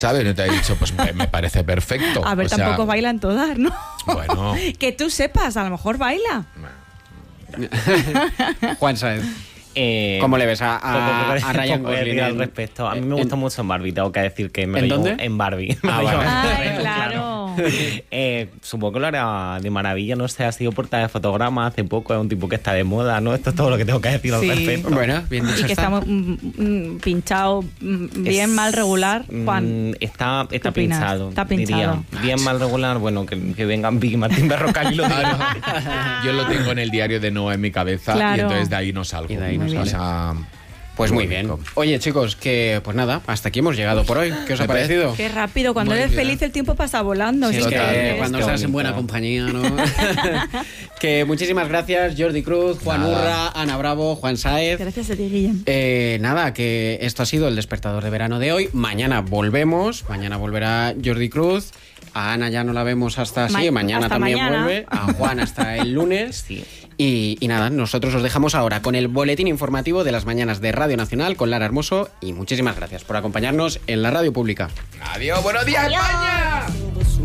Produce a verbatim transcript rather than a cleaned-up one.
¿Sabes? No te he dicho, pues me, me parece perfecto. A ver, o tampoco sea, bailan todas, ¿no? Bueno. Que tú sepas, a lo mejor baila. Juan Sáez. Eh, ¿Cómo le ves a, a, a Ryan poco Gosling? al respecto. A mí me en, gusta mucho en Barbie, tengo que decir que me ¿En lo dónde? llevo en Barbie. Ah, vale. Ay, claro. eh, supongo que lo hará de maravilla, no sé, ha sido portada de fotograma hace poco, es un tipo que está de moda, ¿no? Esto es todo lo que tengo que decir al Sí. respecto. Bueno, bien dicho Y que está. estamos mm, mm, pinchado, mm, bien, Es- mal, regular. Juan, Mm, está ¿qué está opinas? pinchado, Está pinchado. diría. Bien, mal, regular, bueno, que, que vengan Vicky Martín Berrocal y lo digan. Yo lo tengo en el diario de Noah en mi cabeza Claro. y entonces de ahí no salgo. Y de ahí no o sale. sea, Pues muy bien. Oye, chicos, que pues nada, hasta aquí hemos llegado por hoy. ¿Qué os ha Me parece- parecido? qué rápido. Cuando Muy eres bien. feliz, el tiempo pasa volando. Sí, es es que increíble cuando esto. estás en buena compañía, ¿no? Que muchísimas gracias, Jordi Cruz, Juan Nada. Urra, Ana Bravo, Juan Sáez. Gracias a ti, Guillem. Eh, nada, que esto ha sido el despertador de verano de hoy. Mañana volvemos, mañana volverá Jordi Cruz. A Ana ya no la vemos hasta Ma- sí, mañana hasta también mañana. vuelve. A Juan hasta el lunes. Sí. Y, y nada, nosotros os dejamos ahora con el boletín informativo de las mañanas de Radio Nacional con Lara Hermoso. Y muchísimas gracias por acompañarnos en la radio pública. adiós, buenos días, España.